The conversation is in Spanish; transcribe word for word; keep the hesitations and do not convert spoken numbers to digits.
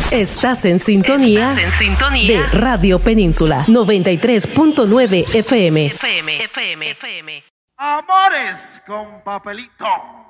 Estás en sintonía, Estás en sintonía de Radio Península noventa y tres punto nueve F M. F M, F M, F M. Amores con papelito.